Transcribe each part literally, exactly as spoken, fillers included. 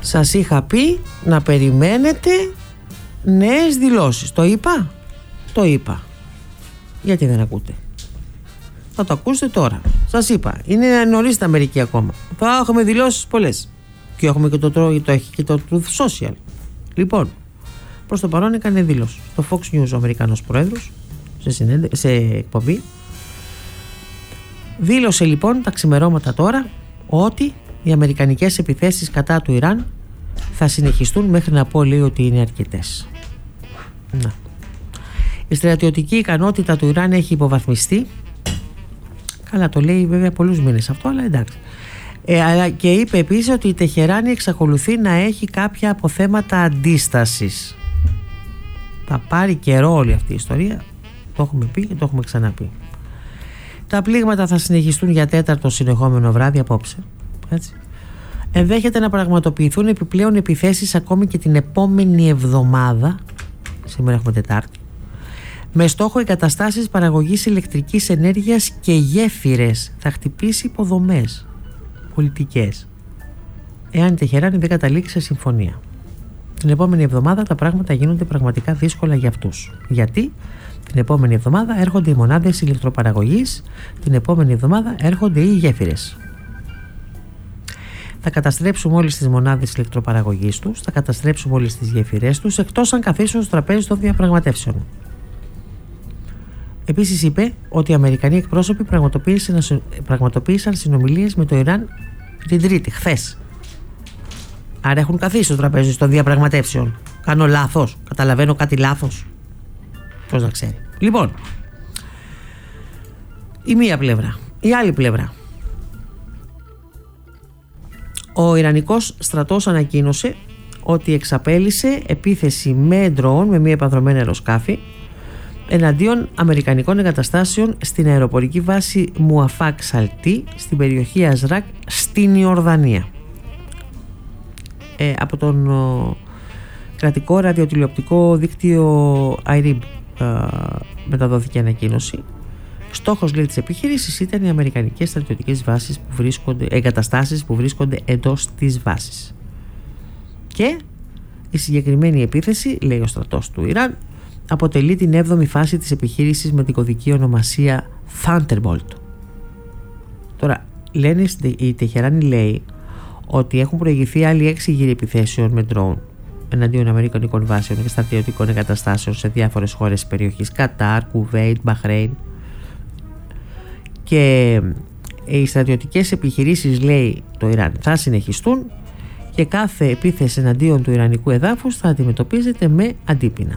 σας είχα πει να περιμένετε νέες δηλώσεις. Το είπα? Το είπα. Γιατί δεν ακούτε? Θα το ακούσετε τώρα. Σας είπα, είναι νωρίς στην Αμερική ακόμα. Θα έχουμε δηλώσεις πολλές. Και έχουμε και το, το, το έχει και το Truth Social. Λοιπόν, προς το παρόν έκανε δήλωση στο Fox News ο Αμερικανός Πρόεδρος σε, συνέντε, σε εκπομπή. Δήλωσε λοιπόν τα ξημερώματα τώρα ότι οι αμερικανικές επιθέσεις κατά του Ιράν θα συνεχιστούν μέχρι να πω, λέει, ότι είναι αρκετές. Να. Η στρατιωτική ικανότητα του Ιράν έχει υποβαθμιστεί. Καλά, το λέει βέβαια πολλούς μήνες αυτό, αλλά εντάξει. Ε, αλλά και είπε επίσης ότι η Τεχεράνη εξακολουθεί να έχει κάποια αποθέματα αντίστασης. Θα πάρει καιρό όλη αυτή η ιστορία. Το έχουμε πει και το έχουμε ξαναπεί. Τα πλήγματα θα συνεχιστούν για τέταρτο συνεχόμενο βράδυ απόψε. Έτσι. Ενδέχεται να πραγματοποιηθούν επιπλέον επιθέσεις ακόμη και την επόμενη εβδομάδα. Σήμερα έχουμε Τετάρτη. Με στόχο εγκαταστάσεις παραγωγής ηλεκτρικής ενέργειας και γέφυρες. Θα χτυπήσει υποδομές πολιτικές, εάν η Τεχεράνη δεν καταλήξει σε συμφωνία. Την επόμενη εβδομάδα τα πράγματα γίνονται πραγματικά δύσκολα για αυτούς. Γιατί? Την επόμενη εβδομάδα έρχονται οι μονάδες ηλεκτροπαραγωγής, την επόμενη εβδομάδα έρχονται οι γέφυρες. Θα καταστρέψουμε όλες τις μονάδες ηλεκτροπαραγωγής τους, θα καταστρέψουμε όλες τις γέφυρές τους, εκτός αν καθίσουν στο τραπέζι των διαπραγματεύσεων. Επίσης είπε ότι οι Αμερικανοί εκπρόσωποι πραγματοποίησαν, πραγματοποίησαν συνομιλίες με το Ιράν την Τρίτη, χθες. Άρα έχουν καθίσει στο τραπέζι των διαπραγματεύσεων. Κάνω λάθος? Καταλαβαίνω κάτι λάθος? Πώς να ξέρει. Λοιπόν, η μία πλευρά. Η άλλη πλευρά. Ο Ιρανικός στρατός ανακοίνωσε ότι εξαπέλυσε επίθεση με ντρόουν, με μη επανδρομένα αεροσκάφη, εναντίον αμερικανικών εγκαταστάσεων στην αεροπορική βάση Μουαφάκ Σαλτί στην περιοχή Αζράκ στην Ιορδανία. Ε, από τον ο, κρατικό ραδιοτηλεοπτικό δίκτυο άι αρ άι μπι ε, μεταδόθηκε ανακοίνωση. Στόχος, λέει, της επιχείρησης ήταν οι αμερικανικές στρατιωτικές βάσεις που βρίσκονται, εγκαταστάσεις που βρίσκονται εντός της βάσης. Και η συγκεκριμένη επίθεση, λέει ο στρατός του Ιράν, αποτελεί την έβδομη φάση της επιχείρησης με την κωδική ονομασία Thunderbolt. Τώρα, λένε, η Τεχεράνη λέει ότι έχουν προηγηθεί άλλοι έξι γύροι επιθέσεων με drone εναντίον αμερικανικών βάσεων και στρατιωτικών εγκαταστάσεων σε διάφορες χώρες της περιοχής, Κατάρ, Κουβέιτ, Μπαχρέιν, και οι στρατιωτικές επιχειρήσεις, λέει το Ιράν, θα συνεχιστούν και κάθε επίθεση εναντίον του ιρανικού εδάφους θα αντιμετωπίζεται με αντίπεινα.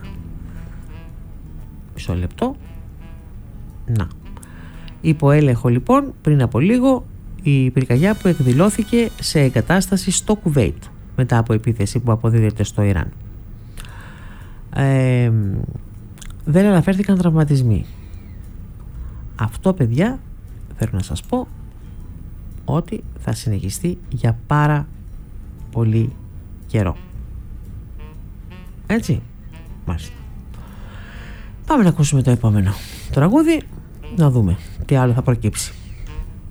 Μισό λεπτό. Να. Υπό έλεγχο λοιπόν πριν από λίγο η πυρκαγιά που εκδηλώθηκε σε εγκατάσταση στο Κουβέιτ μετά από επίθεση που αποδίδεται στο Ιράν. Ε, δεν αναφέρθηκαν τραυματισμοί. Αυτό, παιδιά, θέλω να σας πω ότι θα συνεχιστεί για πάρα πολύ καιρό. Έτσι. Μάλιστα. Πάμε να ακούσουμε το επόμενο τραγούδι, να δούμε τι άλλο θα προκύψει.